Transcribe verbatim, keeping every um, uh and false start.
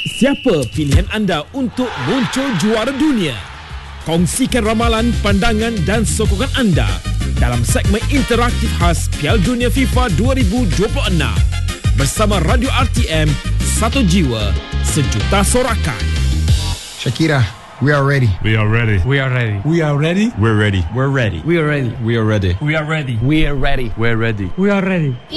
Siapa pilihan anda untuk muncul juara dunia? Kongsikan ramalan, pandangan dan sokongan anda dalam segmen interaktif khas Piala Dunia FIFA dua ribu dua puluh enam bersama Radio R T M, satu jiwa, sejuta sorakan. Shakira, we are ready. We are ready. We are ready. We are ready. We're ready. We're ready. We are ready. We are ready. We are ready. We are ready. We're ready. We are ready.